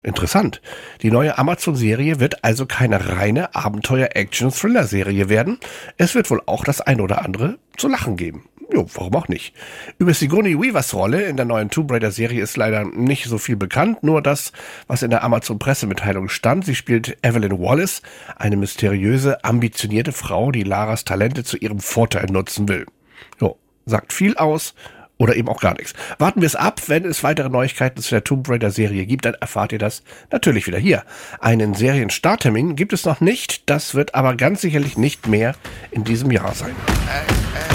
Interessant. Die neue Amazon-Serie wird also keine reine Abenteuer-Action-Thriller-Serie werden. Es wird wohl auch das ein oder andere zu lachen geben. Jo, warum auch nicht? Über Sigourney Weavers Rolle in der neuen Tomb Raider-Serie ist leider nicht so viel bekannt, nur das, was in der Amazon-Pressemitteilung stand. Sie spielt Evelyn Wallace, eine mysteriöse, ambitionierte Frau, die Laras Talente zu ihrem Vorteil nutzen will. Jo, sagt viel aus oder eben auch gar nichts. Warten wir es ab, wenn es weitere Neuigkeiten zu der Tomb Raider-Serie gibt, dann erfahrt ihr das natürlich wieder hier. Einen Serienstarttermin gibt es noch nicht, das wird aber ganz sicherlich nicht mehr in diesem Jahr sein.